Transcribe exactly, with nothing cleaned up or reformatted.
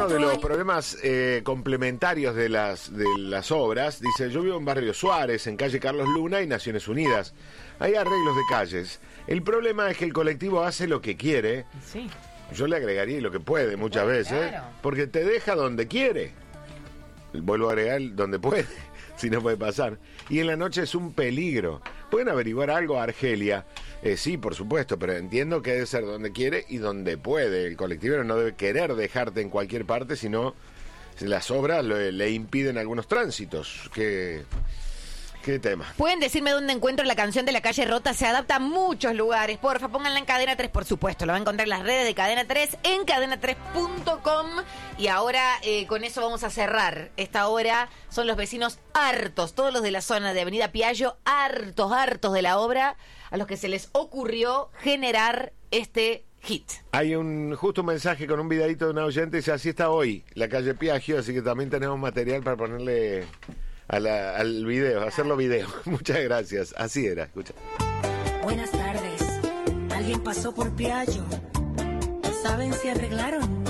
de los problemas eh, complementarios de las, de las obras, dice, yo vivo en Barrio Suárez, en calle Carlos Luna y Naciones Unidas. Hay arreglos de calles. El problema es que el colectivo hace lo que quiere. Sí. Yo le agregaría lo que puede muchas Puede, veces, claro. porque te deja donde quiere. Vuelvo a agregar donde puede, si no puede pasar. Y en la noche es un peligro. ¿Pueden averiguar algo, Argelia? Eh, sí, por supuesto, pero entiendo que debe ser donde quiere y donde puede. El colectivero no debe querer dejarte en cualquier parte, sino las obras le, le impiden algunos tránsitos. ¿Qué, qué tema? Pueden decirme dónde encuentro la canción de La Calle Rota. Se adapta a muchos lugares. Porfa, pónganla en Cadena tres, por supuesto. Lo va a encontrar en las redes de Cadena tres, en cadena tres punto com. Y ahora eh, con eso vamos a cerrar esta hora. Son los vecinos hartos, todos los de la zona de Avenida Piaggio, hartos, hartos de la obra, a los que se les ocurrió generar este hit. Hay un justo un mensaje con un videito de una oyente, dice, así está hoy la calle Piaggio, así que también tenemos material para ponerle a la, al video, hacerlo video. Muchas gracias, así era, escucha. Buenas tardes, alguien pasó por Piaggio, ¿saben si arreglaron?